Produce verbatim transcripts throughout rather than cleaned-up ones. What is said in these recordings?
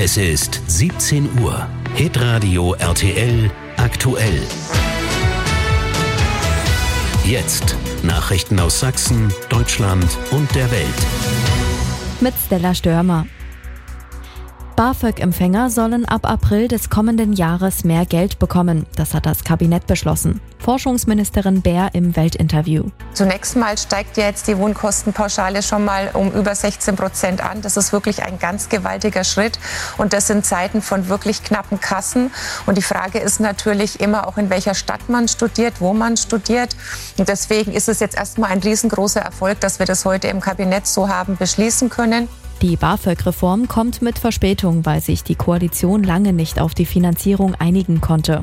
Es ist siebzehn Uhr. Hitradio R T L aktuell. Jetzt Nachrichten aus Sachsen, Deutschland und der Welt. Mit Stella Störmer. BAföG-Empfänger sollen ab April des kommenden Jahres mehr Geld bekommen. Das hat das Kabinett beschlossen. Forschungsministerin Baer im Weltinterview. Zunächst mal steigt ja jetzt die Wohnkostenpauschale schon mal um über sechzehn Prozent an. Das ist wirklich ein ganz gewaltiger Schritt. Und das in Zeiten von wirklich knappen Kassen. Und die Frage ist natürlich immer auch, in welcher Stadt man studiert, wo man studiert. Und deswegen ist es jetzt erstmal ein riesengroßer Erfolg, dass wir das heute im Kabinett so haben beschließen können. Die BAföG-Reform kommt mit Verspätung, weil sich die Koalition lange nicht auf die Finanzierung einigen konnte.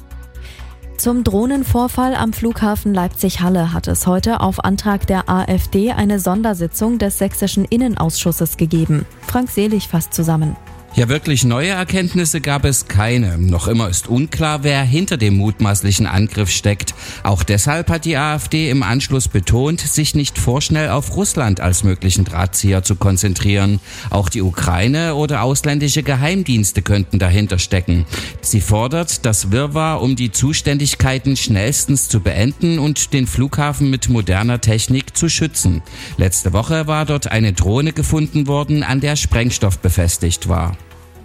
Zum Drohnenvorfall am Flughafen Leipzig-Halle hat es heute auf Antrag der AfD eine Sondersitzung des sächsischen Innenausschusses gegeben. Frank Selig fasst zusammen. Ja, wirklich neue Erkenntnisse gab es keine. Noch immer ist unklar, wer hinter dem mutmaßlichen Angriff steckt. Auch deshalb hat die AfD im Anschluss betont, sich nicht vorschnell auf Russland als möglichen Drahtzieher zu konzentrieren. Auch die Ukraine oder ausländische Geheimdienste könnten dahinter stecken. Sie fordert, das Wirrwarr um die Zuständigkeiten schnellstens zu beenden und den Flughafen mit moderner Technik zu schützen. Letzte Woche war dort eine Drohne gefunden worden, an der Sprengstoff befestigt war.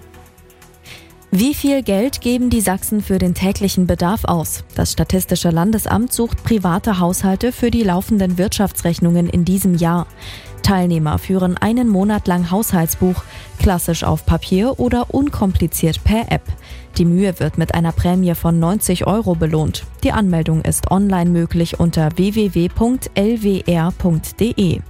Wie viel Geld geben die Sachsen für den täglichen Bedarf aus? Das Statistische Landesamt sucht private Haushalte für die laufenden Wirtschaftsrechnungen in diesem Jahr. Teilnehmer führen einen Monat lang Haushaltsbuch, klassisch auf Papier oder unkompliziert per App. Die Mühe wird mit einer Prämie von neunzig Euro belohnt. Die Anmeldung ist online möglich unter w w w punkt l w r punkt d e.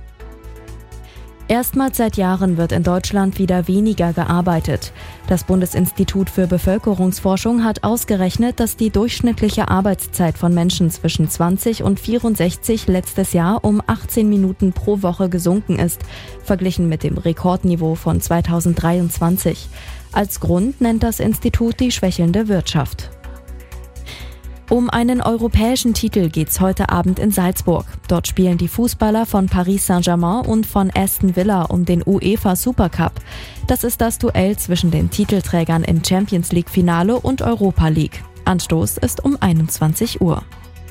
Erstmals seit Jahren wird in Deutschland wieder weniger gearbeitet. Das Bundesinstitut für Bevölkerungsforschung hat ausgerechnet, dass die durchschnittliche Arbeitszeit von Menschen zwischen zwanzig und vierundsechzig letztes Jahr um achtzehn Minuten pro Woche gesunken ist, verglichen mit dem Rekordniveau von zweitausenddreiundzwanzig. Als Grund nennt das Institut die schwächelnde Wirtschaft. Um einen europäischen Titel geht's heute Abend in Salzburg. Dort spielen die Fußballer von Paris Saint-Germain und von Aston Villa um den UEFA Supercup. Das ist das Duell zwischen den Titelträgern im Champions League Finale und Europa League. Anstoß ist um einundzwanzig Uhr.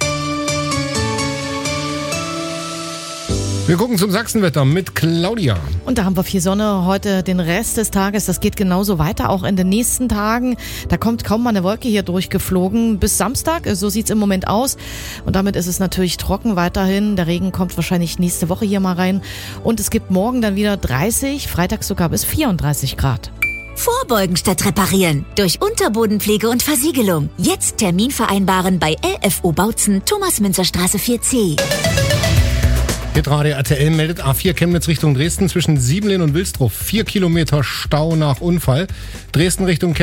Wir gucken zum Sachsenwetter mit Claudia. Und da haben wir viel Sonne heute den Rest des Tages. Das geht genauso weiter, auch in den nächsten Tagen. Da kommt kaum mal eine Wolke hier durchgeflogen. Bis Samstag, so sieht's im Moment aus. Und damit ist es natürlich trocken weiterhin. Der Regen kommt wahrscheinlich nächste Woche hier mal rein. Und es gibt morgen dann wieder dreißig, Freitag sogar bis vierunddreißig Grad. Vorbeugen statt reparieren. Durch Unterbodenpflege und Versiegelung. Jetzt Termin vereinbaren bei L F O Bautzen, Thomas-Münzer-Straße vier C. Hitradio R T L meldet A vier Chemnitz Richtung Dresden zwischen Siebenlehn und Wilsdruff. Vier Kilometer Stau nach Unfall. Dresden Richtung Chemnitz.